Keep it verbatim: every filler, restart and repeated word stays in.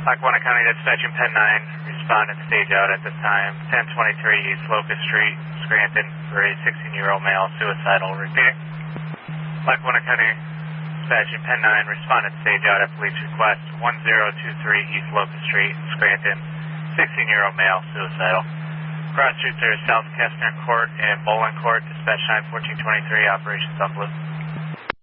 Lackawanna County Dispatching Pen nine, respondent stage out at this time, ten twenty-three East Locust Street, Scranton, for a sixteen-year-old male suicidal. Repeat. Lackawanna County Dispatching Pen nine, respondent stage out at police request, one zero two three East Locust Street, Scranton, sixteen-year-old male suicidal. Cross streets are South Kestner Court and Bowling Court, dispatch nine fourteen twenty-three, operations uplift.